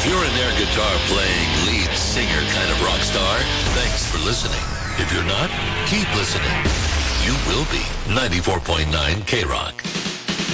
you're an air guitar playing lead singer kind of rock star, thanks for listening. If you're not, keep listening. You will be. 94.9 K-Rock.